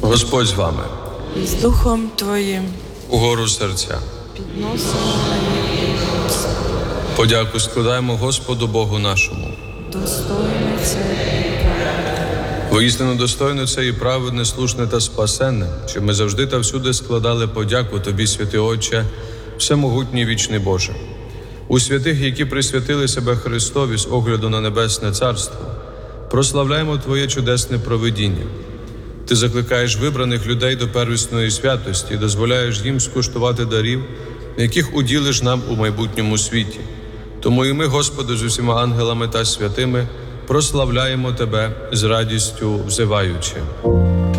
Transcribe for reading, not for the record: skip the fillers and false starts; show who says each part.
Speaker 1: Господь з вами.
Speaker 2: І з Духом Твоїм.
Speaker 1: Угору серця.
Speaker 2: Підносимо
Speaker 1: Подяку складаємо Господу Богу нашому.
Speaker 2: достойне це.
Speaker 1: Воістину достойно це і праведне, слушне та спасенне, щоб ми завжди та всюди складали подяку Тобі, святий Отче, всемогутній вічний Боже. У святих, які присвятили себе Христові з огляду на Небесне Царство, прославляємо Твоє чудесне провидіння. Ти закликаєш вибраних людей до первісної святості і дозволяєш їм скуштувати дарів, яких уділиш нам у майбутньому світі. Тому і ми, Господи, з усіма ангелами та святими прославляємо Тебе з радістю взиваючи.